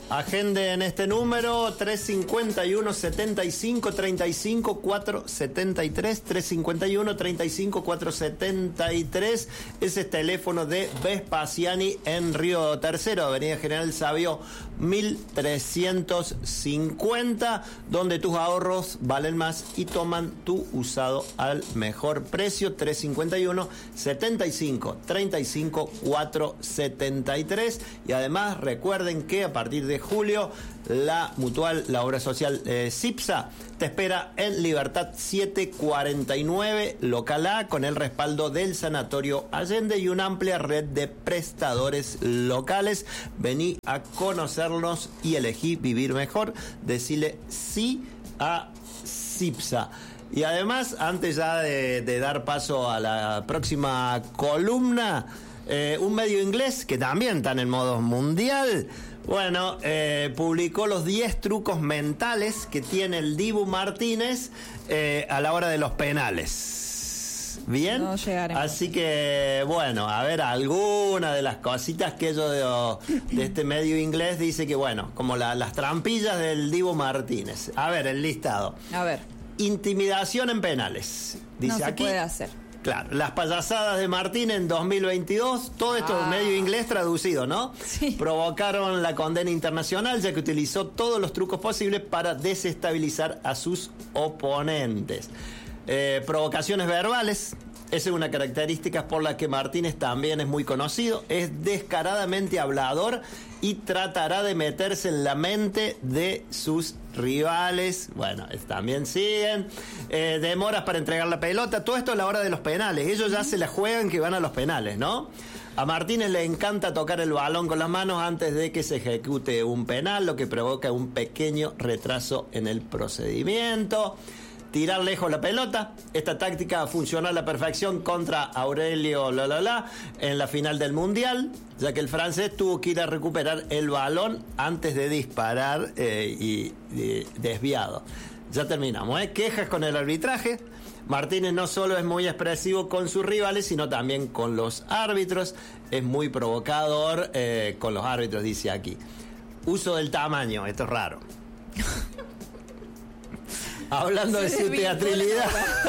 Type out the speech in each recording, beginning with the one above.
Agende en este número 351 75 35 473 351 35 473. Ese es teléfono de Vespasiani en Río Tercero, Avenida General Sabio 1350, donde tus ahorros valen más y toman tu usado al mejor precio. 351 75 35 473. Y además recuerden que a partir de julio la Mutual, la obra social CIPSA, te espera en Libertad 749, local A, con el respaldo del Sanatorio Allende y una amplia red de prestadores locales. Vení a conocernos y elegí vivir mejor. Decile sí a CIPSA. Y además, antes ya de dar paso a la próxima columna, un medio inglés que también está en modo mundial, bueno, publicó los 10 trucos mentales que tiene el Dibu Martínez a la hora de los penales. ¿Bien? No llegaremos. Así que, bueno, a ver, alguna de las cositas que ellos de este medio inglés dice que, bueno, como las trampillas del Dibu Martínez. A ver, el listado. A ver. Intimidación en penales. Dice no aquí. se puede hacer. Claro, las payasadas de Martín en 2022, todo esto medio inglés traducido, ¿no? Sí. Provocaron la condena internacional, ya que utilizó todos los trucos posibles para desestabilizar a sus oponentes. Provocaciones verbales. Esa es una característica por la que Martínez también es muy conocido. Es descaradamente hablador y tratará de meterse en la mente de sus rivales. Bueno, también siguen. Demoras para entregar la pelota. Todo esto a la hora de los penales. Ellos ya se la juegan que van a los penales, ¿no? A Martínez le encanta tocar el balón con las manos antes de que se ejecute un penal, lo que provoca un pequeño retraso en el procedimiento. Tirar lejos la pelota. Esta táctica funcionó a la perfección contra Aurelio en la final del Mundial, ya que el francés tuvo que ir a recuperar el balón antes de disparar y desviado. Ya terminamos, ¿eh? Quejas con el arbitraje. Martínez no solo es muy expresivo con sus rivales, sino también con los árbitros. Es muy provocador con los árbitros, dice aquí. Uso del tamaño, esto es raro. Hablando de su teatralidad,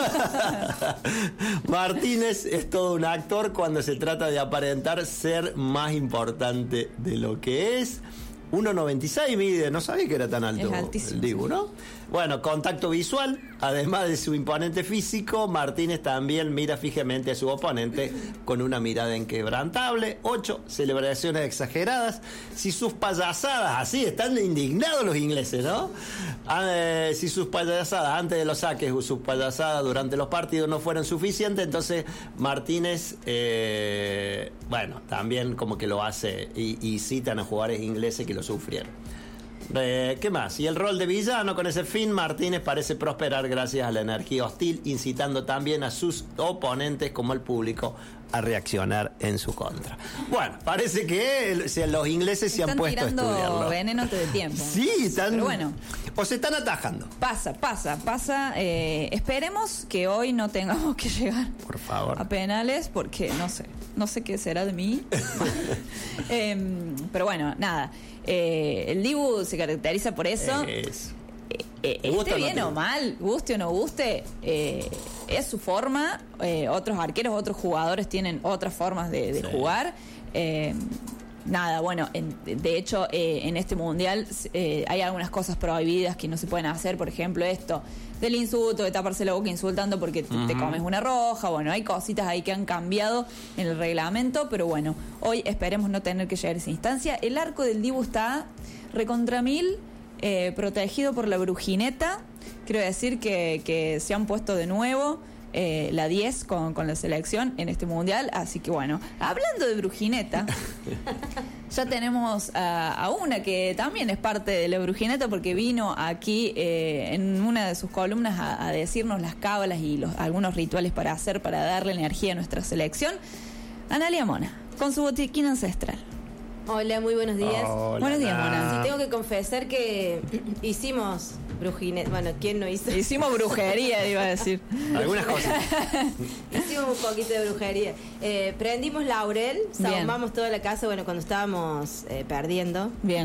Martínez es todo un actor cuando se trata de aparentar ser más importante de lo que es. 1,96 mide, no sabía que era tan alto el Dibu, ¿no? Bueno, contacto visual, además de su imponente físico, Martínez también mira fijamente a su oponente con una mirada inquebrantable. 8, celebraciones exageradas. Si sus payasadas, así están indignados los ingleses, ¿no? Si sus payasadas antes de los saques o sus payasadas durante los partidos no fueran suficientes, entonces Martínez, bueno, también como que lo hace y citan a jugadores ingleses que lo sufrieron. ¿Qué más? Y el rol de villano, con ese fin, Martínez parece prosperar gracias a la energía hostil, incitando también a sus oponentes como al público a reaccionar en su contra. Bueno, parece que los ingleses se han puesto a estudiarlo. Están tirando veneno todo el tiempo. Sí, están. Pero bueno. O se están atajando. Pasa. Esperemos que hoy no tengamos que llegar, por favor, a penales, porque no sé qué será de mí. Pero bueno, nada. El Dibu se caracteriza por eso. Esté bien o mal, guste o no guste, es su forma. Otros arqueros, otros jugadores tienen otras formas de jugar. Nada, bueno, de hecho, en este mundial hay algunas cosas prohibidas que no se pueden hacer. Por ejemplo, esto del insulto, de taparse la boca insultando porque te comes una roja. Bueno, hay cositas ahí que han cambiado en el reglamento, pero bueno, hoy esperemos no tener que llegar a esa instancia. El arco del Dibu está recontra mil, protegido por la brujineta. Quiero decir que se han puesto de nuevo la 10 con la selección en este mundial. Así que bueno, hablando de brujineta, ya tenemos a una que también es parte de la brujineta, porque vino aquí en una de sus columnas a decirnos las cábalas y algunos rituales para hacer, para darle energía a nuestra selección. Analia Mona, con su botiquín ancestral. Hola, muy buenos días. Hola, buenos días, Mona. Sí, tengo que confesar que hicimos brujineta. Bueno, ¿quién no hizo? Hicimos brujería, iba a decir. Algunas cosas. Hicimos un poquito de brujería. Prendimos laurel, sahumamos toda la casa, bueno, cuando estábamos perdiendo. Bien.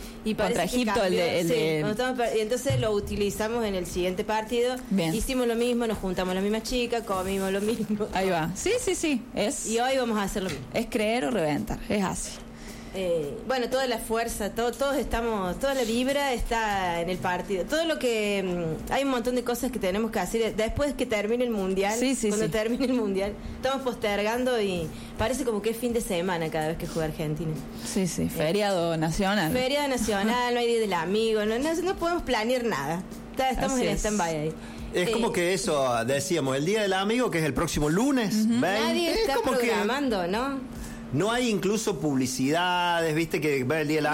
Y contra Egipto, y entonces lo utilizamos en el siguiente partido. Bien. Hicimos lo mismo, nos juntamos las mismas chicas, comimos lo mismo. Ahí va. Sí. Y hoy vamos a hacer lo mismo. Es creer o reventar, es así. Bueno, toda la fuerza, todos estamos, toda la vibra está en el partido. Todo lo que hay un montón de cosas que tenemos que hacer después que termine el mundial. Cuando termine el mundial, estamos postergando y parece como que es fin de semana cada vez que juega Argentina. Sí, feriado nacional. Feriado nacional, no hay día del amigo, no podemos planear nada. Estamos así en stand-by ahí. Es como que eso, decíamos, el Día del Amigo, que es el próximo lunes. Nadie está programando, ¿no? No hay incluso publicidades, viste, que va el Día del